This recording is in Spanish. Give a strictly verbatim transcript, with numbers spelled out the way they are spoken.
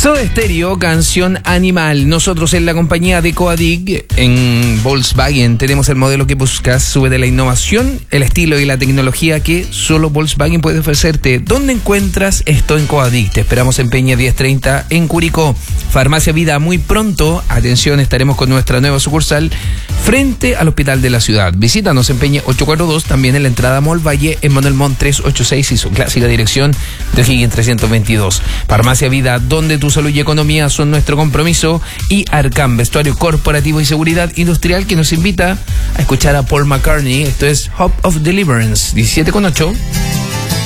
Soda Stereo, canción Animal. Nosotros en la compañía de Coadig en Volkswagen tenemos el modelo que buscas. Sube de la innovación, el estilo y la tecnología que solo Volkswagen puede ofrecerte. ¿Dónde encuentras esto? En Coadig. Te esperamos en Peña diez treinta en Curicó. Farmacia Vida, muy pronto, atención, estaremos con nuestra nueva sucursal frente al Hospital de la Ciudad. Visítanos en Peña ochocientos cuarenta y dos, también en la entrada Mall Valle, en Manuel Montt trescientos ochenta y seis y su clásica dirección de Higgins trescientos veintidós. Farmacia Vida, donde tu salud y economía son nuestro compromiso. Y Arcam, vestuario corporativo y seguridad industrial, que nos invita a escuchar a Paul McCartney. Esto es Hope of Deliverance, diecisiete con ocho.